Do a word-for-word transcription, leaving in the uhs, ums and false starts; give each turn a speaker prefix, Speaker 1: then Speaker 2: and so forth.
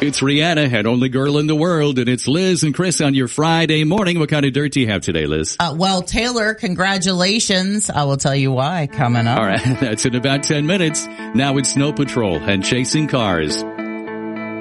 Speaker 1: It's Rihanna, had Only Girl in the World, and it's Liz and Chris on your Friday morning. What kind of dirt do you have today, Liz?
Speaker 2: Uh, well, Taylor, congratulations. I will tell you why coming up.
Speaker 1: All right, that's in about ten minutes. Now it's Snow Patrol and Chasing Cars.